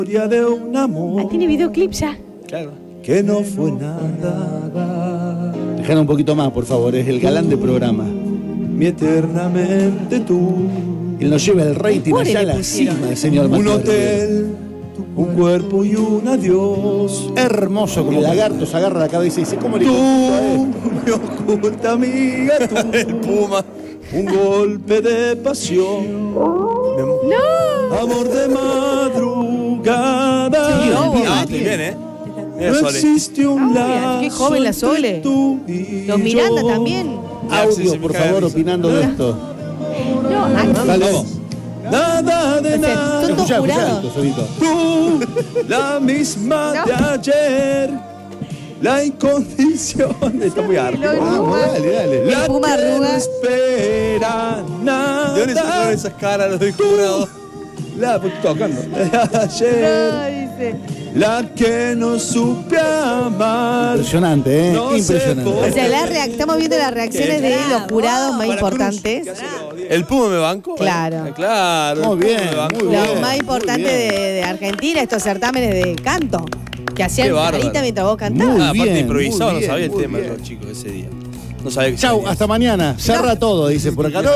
de un amor. Tiene videoclip ya. Claro. Que no fue nada. Dejala un poquito más, por favor, es el galán del programa. Mi eternamente tú. Él nos lleva el rating allá a la cima, el señor Un Mateo hotel, un cuerpo y un adiós. Hermoso, como el lagarto se agarra la cabeza y dice, ¿cómo le Tú, contesto mi oculta amiga, tú. El Puma. Un golpe de pasión. ¡No! Amor de madrugada. Sí, No, Mati. estoy bien, Mira, No Sole. existe un lazo. Qué joven la Sole. entre tú y Los Miranda yo. también. Audio, por favor, opinando de esto. No, aquí. Dale. Nada de O sea, nada. son todos Escuchá, jurados. esto, Solito. Tú, la misma No. de ayer. La incondición. Está muy harto. Vamos, dale, dale. La Puma que no arruga. espera nada. ¿De dónde sacaron esas caras los del jurado? La estoy tocando. Ayer. No, dice. La que no supe amar. Impresionante, ¿eh? No sé Impresionante. por O sea, estamos viendo las reacciones de los jurados más importantes. ¿El Puma me banco? Claro. Claro. Muy el Puma bien, me banco. muy bien. Los más importantes de Argentina, estos certámenes de canto. Que hacían Qué bárbaro. carita mientras vos cantabas. Muy Aparte bien, improvisado, muy no bien, sabía el muy tema bien. los chicos ese día. No sabía que se Chau, venía. hasta mañana. Cerra todo, dice por acá. ¡No!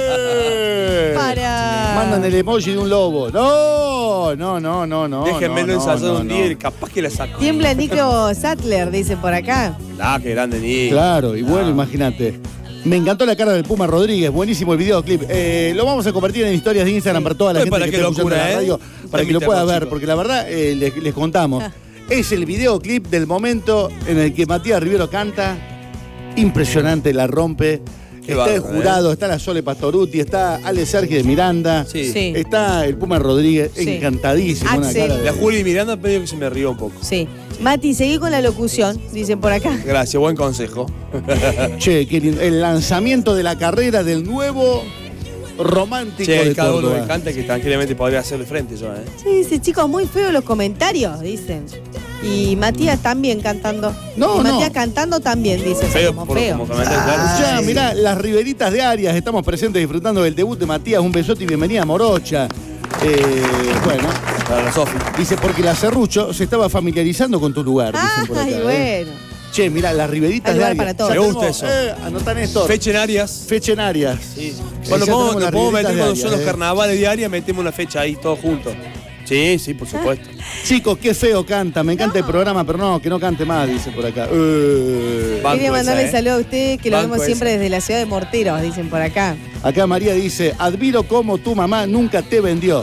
Para. Mandan el emoji de un lobo. No, Déjenmelo ensayar un no. día y capaz que la saco. Tiembla Nico Sattler, dice por acá. Qué grande Nico. Claro, y bueno, imagínate. Me encantó la cara del Puma Rodríguez, buenísimo el videoclip. Lo vamos a compartir en historias de Instagram para toda la gente Para que qué esté escuchando locura, la radio, para que lo pueda ver, porque la verdad les contamos. Es el videoclip del momento en el que Matías Rivero canta. Impresionante, la rompe. Qué Está el bárbaro, jurado, está la Sole Pastoruti, está Ale Sergi de Miranda. Sí. Sí. Está el Puma Rodríguez, Sí. encantadísimo. una Axel. cara de- La Juli Miranda medio que se me rió un poco. Sí. Mati, seguí con la locución, dicen por acá. Gracias, buen consejo. Che, qué lindo. El lanzamiento de la carrera del nuevo romántico Che, de cada uno Córdoba. me encanta que tranquilamente podría hacerle frente yo, Sí, dice, chicos, muy feos los comentarios, dicen. Y Matías también cantando. No, y Matías no. cantando también, dice. Feo, como por- feo. como comentario, claro. Ya, mirá, las Riberitas de Arias, estamos presentes disfrutando del debut de Matías. Un besote y bienvenida a Morocha. Bueno, Para la Sofi. dice, porque la Serrucho se estaba familiarizando con tu lugar, dicen por acá. Ay, bueno. Che, mirá, las Riberitas Hay de lugar Arias. para todos. Ya Me gusta tenemos, eso. Anotan esto. Fecha en Arias. Fecha en Arias. Sí. Ya Bueno, tenemos lo las podemos meter Riberitas de cuando Arias, son los carnavales de Arias, metemos una fecha ahí todos juntos. Sí, por supuesto. Chicos, qué feo canta. Me encanta el programa, pero no, que no cante más, dice por acá. Banco Quería mandarle esa, saludo a usted, que lo Banco vemos siempre esa. desde la ciudad de Morteros, dicen por acá. Acá María dice, admiro cómo tu mamá nunca te vendió.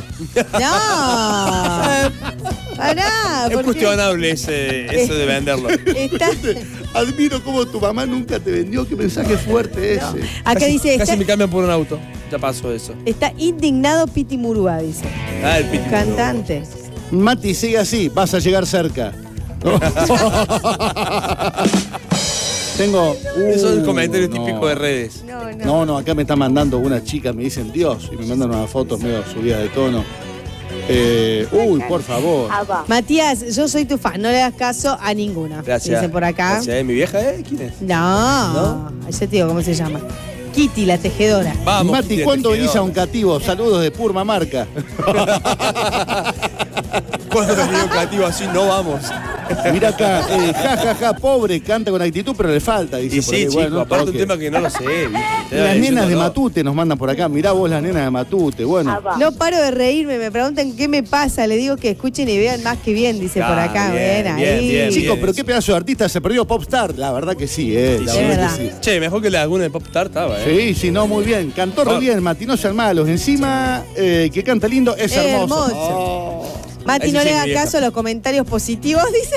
¡No! Pará, Es porque cuestionable eso de venderlo. está, Admiro cómo tu mamá nunca te vendió. Qué mensaje fuerte ese. acá dice, Casi está, me cambian por un auto. Ya pasó eso. está indignado Piti Murúa, dice. El Piti. Cantante. Mati, sigue así, vas a llegar cerca. Tengo. Eso es el comentario no. típico de redes. No, acá me está mandando una chica, me dicen Dios, y me mandan unas fotos medio subidas de tono. Por favor. Matías, yo soy tu fan, no le das caso a ninguna. Gracias. Dice por acá. Gracias, ¿mi vieja, ¿Quién es? No, ya te digo cómo se llama. Kitty, la tejedora. Vamos. Mati, Kitty, ¿cuándo venís tejedora. a un cativo? Saludos de Purma Marca. Cuando venís a un cativo así, no vamos. Mira acá, pobre, canta con actitud, pero le falta, dice. Y por sí, ahí. chico, Bueno, aparte ok. un tema que no lo sé, ¿viste? Y las nenas de Matute nos mandan por acá. Mirá vos las nenas de Matute. Bueno, No paro de reírme, me preguntan qué me pasa, le digo que escuchen y vean más que bien, dice por acá. bien, Ven bien, ahí. bien. chicos, pero qué pedazo de artista se perdió Popstar. La verdad que sí, la Sí, verdad es que sí. Che, mejor que la laguna de Popstar estaba, Sí, no, muy bien. Cantó re bien, Mati, no sean malos. Encima, que canta lindo, es hermoso. Hermoso. Mati, Ahí no sí le mi haga vieja. caso a los comentarios positivos, dice.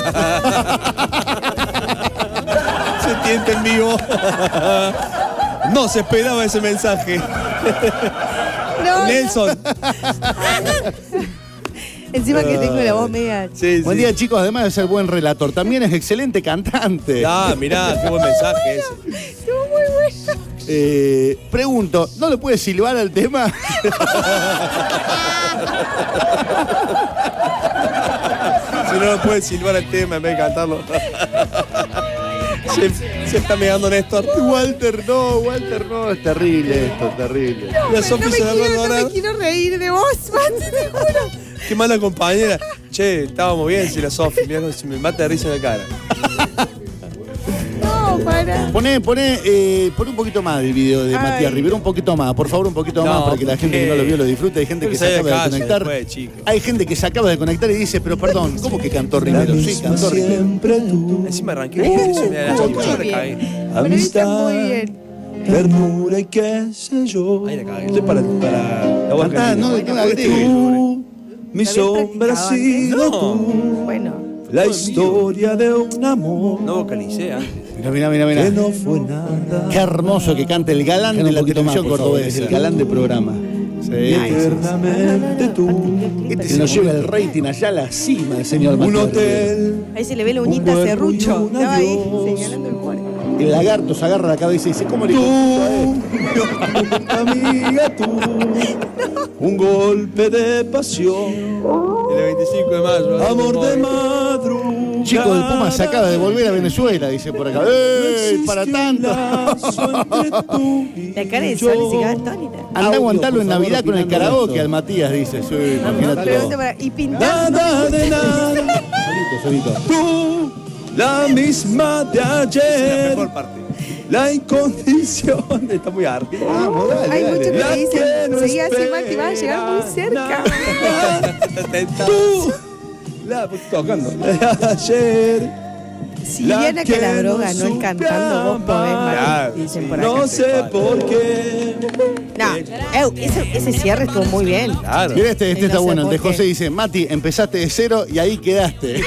Se tienta en vivo. No se esperaba ese mensaje. No, Nelson. Encima que tengo la voz media. Sí, Buen día, chicos. Además de ser buen relator, también es excelente cantante. Mirá, qué buen mensaje ese. Estuvo muy bueno. Pregunto, ¿no le puedes silbar al tema? Si no, no puede silbar el tema en vez de cantarlo. Se está megando Néstor. Walter, no, es terrible esto, terrible. La Sofi se la va a No lograr. me quiero reír de vos, Mati, te juro. Qué mala compañera. Che, estábamos bien, si la Sofi. Mirá cómo se me mata de risa en la cara. No, para. Poné un poquito más del video de Matías Rivero, un poquito más, por favor, un poquito más para que la gente que no lo vio lo disfrute. Hay gente que se acaba de conectar. Hay gente que se acaba de conectar y dice, pero perdón, ¿cómo que cantó Rivero? Sí, cantó Rivero. Encima arranqué eso, me da la Muy bien. Pero está muy bien. Ternura y qué sé yo. Ahí la cagué. Estoy para la voz Cantá, no agregues. Tú, mi Está bien sombra ha practicado sido antes. tú. Bueno. La historia de un amor No vocalicé antes. Mirá. que no fue nada. Qué hermoso que cante el galán de la televisión cordobesa. El galán de programa. Sí. Eternamente tú. Este nos lleva el rating allá a la cima, el señor Un Matías hotel. Ahí se le ve la uñita Un serrucho. cuerpo y un Estaba ahí adiós. señalando el cuerpo. Rivero. El lagarto se agarra la cabeza y dice, ¿cómo le Tú, contesto a él? mi amiga, tú. Un golpe de pasión. El 25 de mayo. Amor de madrugada. Chico del Puma se acaba de volver a Venezuela, dice por acá. ¡Ey, para tanto! La cara de Sol se queda atónita. Anda a aguantarlo en Navidad con el karaoke al Matías, dice. Sí, imagínate. Pregunta para- Y pintando. Nada de nada. Solito. Tú, la misma de La ayer. mejor parte. La incondición. Está muy arriba. Vamos, dale, Hay muchos que La le dicen, que no seguí así, espera Mati, vas a llegar muy cerca. nada. Tú, la pues, tocando. De ayer. Si La Diana que Calabro no ganó el cantando, vos podés, Claro, Mati, dicen por acá. No sé por qué. No, ese cierre estuvo muy bien. Claro. Mira, este Sí, no está sé bueno. El de por qué. José dice, Mati, empezaste de cero y ahí quedaste.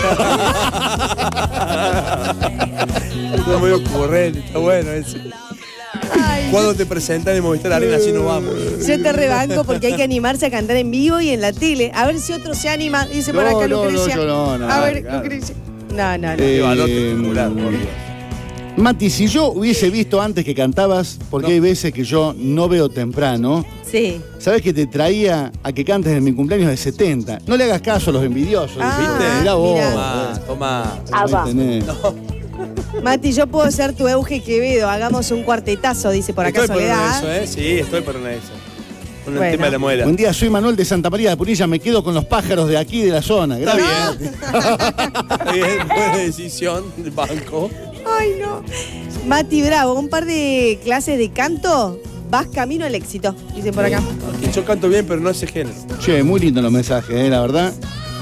Está muy ocurrente, está bueno eso. Ay, Cuando te presentan en Movistar Arena, así no vamos. yo te rebanco porque hay que animarse a cantar en vivo y en la tele. A ver si otro se anima. Dice por No, acá no, Lucrecia. no, no, a ver, claro. Lucrecia. No. Qué valor espectacular, por Dios. Mati, si yo hubiese visto antes que cantabas, porque hay veces que yo no veo temprano, Sí. ¿sabes que te traía a que cantes en mi cumpleaños de 70? No le hagas caso a los envidiosos. Ah, Mirá vos. mirá. Toma. Ahí tenés. Mati, yo puedo ser tu Euge Quevedo. Hagamos un cuartetazo, dice por acá Estoy por una de Soledad. eso, ¿eh? Sí, estoy por una de eso. Con el Bueno. tema de la muela. Buen día, soy Manuel de Santa María de Punilla. Me quedo con los pájaros de aquí de la zona. Está Gracias. bien. Está bien, buena decisión del banco. Ay, no. Mati Bravo, un par de clases de canto, vas camino al éxito, dicen por acá. Yo canto bien, pero no ese género. Che, muy lindos los mensajes, la verdad.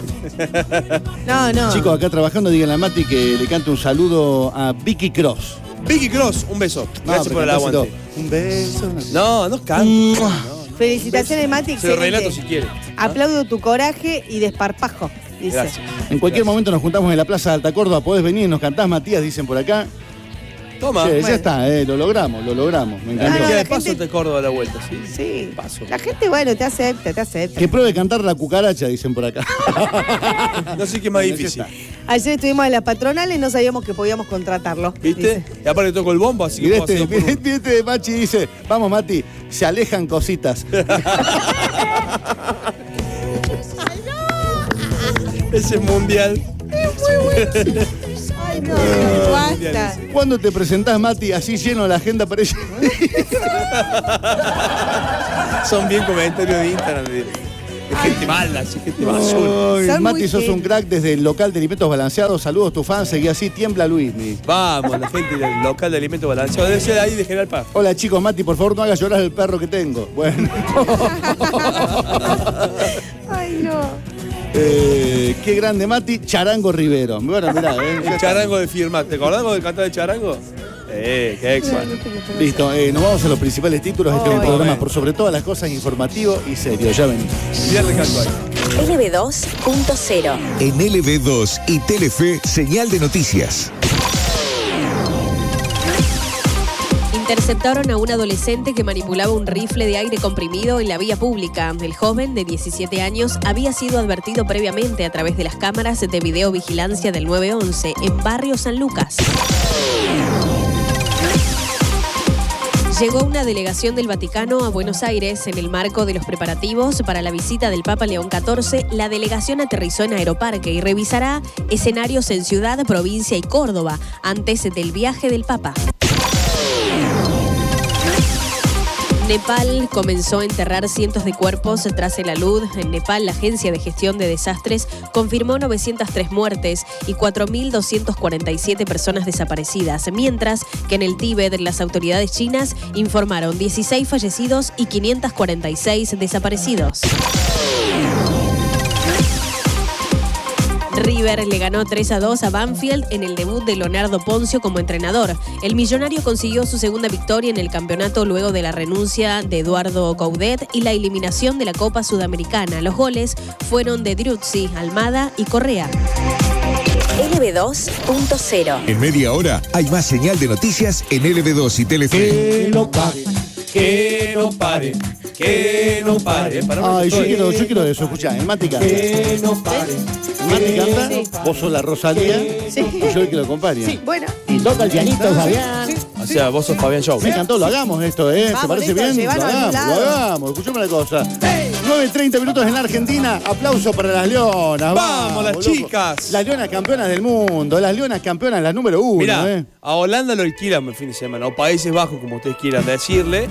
No. Chicos, acá trabajando, díganle a Mati que le cante un saludo a Vicky Cross. Vicky Cross, un beso. Gracias por el aguante. Un beso. No canto. Felicitaciones, Mati, Se lo excelente. relato si quiere. Aplaudo tu coraje y desparpajo, dice. Gracias. En cualquier momento nos juntamos en la Plaza de Alta Córdoba. Podés venir y nos cantás, Matías, dicen por acá. Toma. Che, bueno. ya está, lo logramos. Me Ah, encantó. me no, queda la de paso gente- te Córdoba a la vuelta, ¿sí? Sí. Paso. La gente, bueno, te acepta. Que pruebe cantar la cucaracha, dicen por acá. No sé qué es más difícil. Ayer estuvimos en las patronales y no sabíamos que podíamos contratarlo. ¿Viste? dice. Y aparte toco el bombo, así que Mirá puedo hacerlo por uno. este de Machi dice, vamos Mati, se alejan cositas. Ese es mundial. Ay, no, basta. ¿Cuándo te presentás, Mati? Así lleno la agenda parece. Son bien comentarios de Instagram de gente mala, así, gente basura. Ay, Son Mati, muy sos un genios. crack desde el local de alimentos balanceados. Saludos tu fan, seguí así, tiembla Luismi. Vamos, la gente del local de alimentos balanceados. Debe ser ahí de General Paz. Hola chicos, Mati, por favor no hagas llorar el perro que tengo. Bueno. Ay, no. Qué grande Mati, Charango Rivero. Bueno, mirá, El charango de firma. ¿Te acordás del cantar de charango? Qué ex-man. Listo, nos vamos a los principales títulos de este Ay. programa, por sobre todas las cosas informativo y serio. Ya venimos. Viernes canto ahí. LB2.0. En LB2 y Telefe, señal de noticias. Interceptaron a un adolescente que manipulaba un rifle de aire comprimido en la vía pública. El joven, de 17 años, había sido advertido previamente a través de las cámaras de videovigilancia del 911 en Barrio San Lucas. Llegó una delegación del Vaticano a Buenos Aires en el marco de los preparativos para la visita del Papa León XIV. La delegación aterrizó en Aeroparque y revisará escenarios en Ciudad, Provincia y Córdoba antes del viaje del Papa. Nepal comenzó a enterrar cientos de cuerpos tras el alud. En Nepal, la Agencia de Gestión de Desastres confirmó 903 muertes y 4.247 personas desaparecidas, mientras que en el Tíbet las autoridades chinas informaron 16 fallecidos y 546 desaparecidos. River le ganó 3-2 a Banfield en el debut de Leonardo Poncio como entrenador. El millonario consiguió su segunda victoria en el campeonato luego de la renuncia de Eduardo Coudet y la eliminación de la Copa Sudamericana. Los goles fueron de Druzzi, Almada y Correa. LB2.0. En media hora hay más señal de noticias en LB2 y Telefe. Que no pare, que no pare, que no pare. Ay, yo quiero eso, escuchá, en Mática. Que no pare. Mati canta, vos sos la Rosalía, Sí. y yo el que lo acompaña. Sí, bueno. Y toca el pianito, Fabián. O sea, vos sos Fabián Show. Me encantó, lo hagamos esto, ¿te Vamos, parece Néstor, bien? Lo llévanos a algún lado. hagamos. Escuchame una cosa. 9:30 minutos en la Argentina. Aplauso para las leonas. ¡Vamos, las loco. chicas! Las leonas campeonas del mundo. Las leonas campeonas, las número 1. Mirá, a Holanda lo alquilan el fin de semana, o Países Bajos, como ustedes quieran decirle.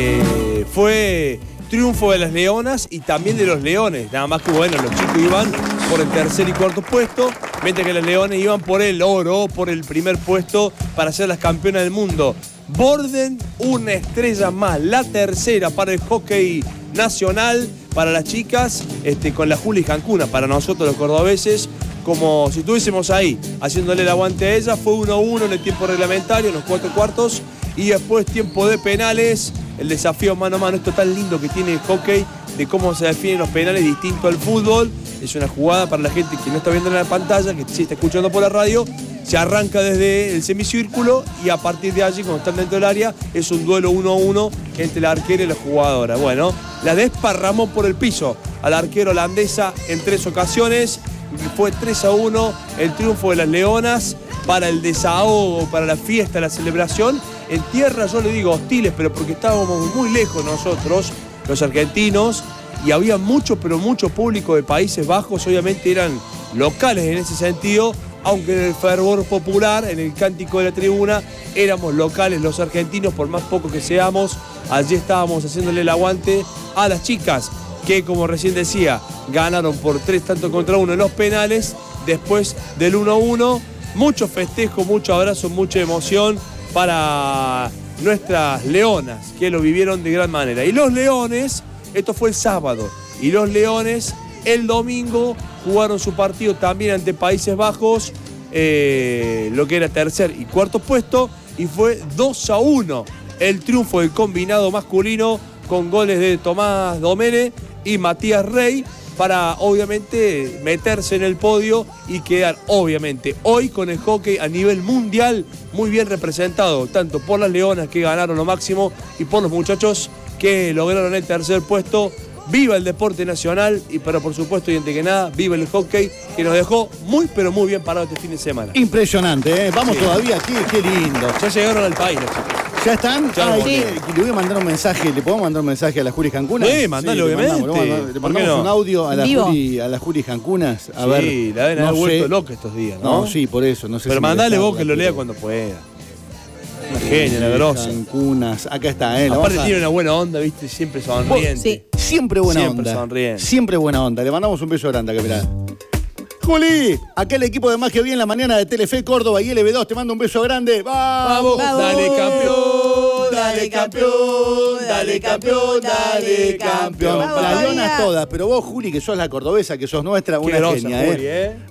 Fue triunfo de las leonas y también de los leones. Nada más que bueno, los chicos iban por el tercer y cuarto puesto, mientras que las leones iban por el oro, por el primer puesto para ser las campeonas del mundo. Borden una estrella más, la tercera para el hockey nacional, para las chicas, con la Juli Jancuna, para nosotros los cordobeses, como si estuviésemos ahí, haciéndole el aguante a ella. Fue 1-1 en el tiempo reglamentario, en los 4 cuartos, y después tiempo de penales, el desafío mano a mano, esto tan lindo que tiene el hockey, de cómo se definen los penales distinto al fútbol. Es una jugada para la gente que no está viendo en la pantalla, que sí está escuchando por la radio. Se arranca desde el semicírculo y a partir de allí, cuando están dentro del área, es un duelo 1-1 entre la arquera y la jugadora. Bueno, la desparramó por el piso a la arquera holandesa en 3 ocasiones. Y fue 3-1 el triunfo de las leonas para el desahogo, para la fiesta, la celebración. En tierra, yo le digo hostiles, pero porque estábamos muy lejos nosotros, los argentinos, y había mucho, pero mucho público de Países Bajos. Obviamente eran locales en ese sentido, aunque en el fervor popular, en el cántico de la tribuna, éramos locales los argentinos, por más poco que seamos. Allí estábamos haciéndole el aguante a las chicas, que como recién decía, ganaron por 3-1 en los penales, después del 1-1. Mucho festejo, mucho abrazo, mucha emoción para nuestras leonas, que lo vivieron de gran manera. Y los leones, esto fue el sábado, y los leones el domingo jugaron su partido también ante Países Bajos, lo que era tercer y cuarto puesto, y fue 2-1 el triunfo del combinado masculino, con goles de Tomás Domene y Matías Rey, para obviamente meterse en el podio y quedar obviamente hoy con el hockey a nivel mundial muy bien representado, tanto por las leonas, que ganaron lo máximo, y por los muchachos que lograron el tercer puesto. Viva el deporte nacional, pero por supuesto, y antes que nada, viva el hockey, que nos dejó muy pero muy bien parado este fin de semana. Impresionante, ¿eh? Vamos todavía, qué lindo. Ya llegaron al país los chicos. ¿Ya están? Ya, sí. Le voy a mandar un mensaje. ¿Le podemos mandar un mensaje a la Juli Jancunas? Sí, mandale, obviamente. Le mandamos un audio a la Juli Jancunas. A ver. Sí, la deben haber vuelto loca estos días, ¿no? No, sí, por eso. No sé. Pero mandale vos que lo lea cuando pueda. Una genia, la grosa. Jancunas, acá está, Aparte tiene una buena onda, ¿viste? Siempre sonriente. Sí. Siempre buena onda. Siempre sonriente. Siempre buena onda. Le mandamos un beso grande acá, mirá. Juli, acá el equipo de Más que Bien, la mañana de Telefe Córdoba y LB2, te mando un beso grande. ¡Vamos! Dale campeón, dale campeón, dale campeón, dale campeón. Las leonas todas, pero vos, Juli, que sos la cordobesa, que sos nuestra, una grosa, genia, Juli,